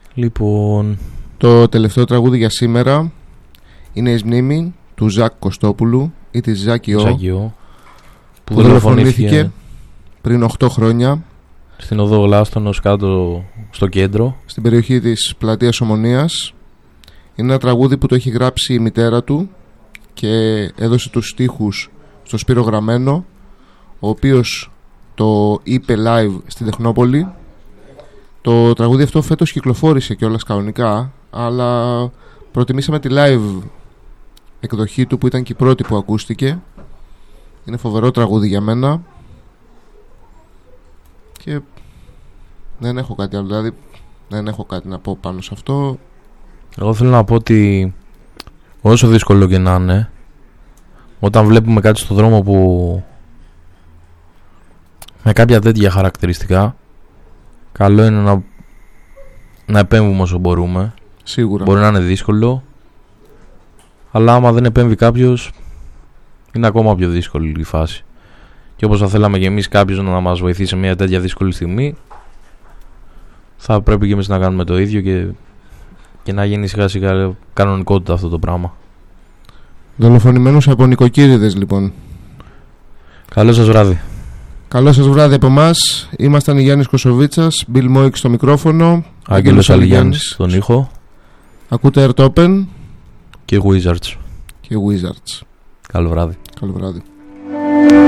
Λοιπόν, το τελευταίο τραγούδι για σήμερα είναι η μνήμη του Ζακ Κωστόπουλου ή της Ζάκη Ο, που δολοφονήθηκε πριν 8 χρόνια στην οδό Γλάστονος, κάτω στο κέντρο, στην περιοχή της Πλατείας Ομονίας. Είναι ένα τραγούδι που το έχει γράψει η μητέρα του και έδωσε τους στίχους στο Σπύρο Γραμμένο, ο οποίος το είπε live στην Τεχνόπολη. Το τραγούδι αυτό φέτος κυκλοφόρησε κιόλας κανονικά, αλλά προτιμήσαμε τη live εκδοχή του που ήταν και η πρώτη που ακούστηκε. Είναι φοβερό τραγούδι για μένα και δεν έχω κάτι άλλο, δηλαδή δεν έχω κάτι να πω πάνω σε αυτό. Εγώ θέλω να πω ότι όσο δύσκολο και να είναι, όταν βλέπουμε κάτι στο δρόμο που με κάποια τέτοια χαρακτηριστικά, καλό είναι να επέμβουμε όσο μπορούμε. Σίγουρα. Μπορεί να είναι δύσκολο, αλλά άμα δεν επέμβει κάποιος, είναι ακόμα πιο δύσκολη η φάση. Και όπως θα θέλαμε και εμείς κάποιος να μας βοηθήσει σε μια τέτοια δύσκολη στιγμή, θα πρέπει και εμείς να κάνουμε το ίδιο και να γίνει σιγά σιγά κανονικότητα αυτό το πράγμα. Δολοφονημένους από νοικοκύριδες λοιπόν. Καλό σας βράδυ. Καλό σας βράδυ από εμάς. Ήμασταν η Γιάννης Κοσοβίτσας, Bill Moik στο μικρόφωνο, Άγγελος Αλιγιάννης στον ήχο. Ακούτε Airtopen και Wizards. Και Wizards. Καλό βράδυ. Καλό βράδυ.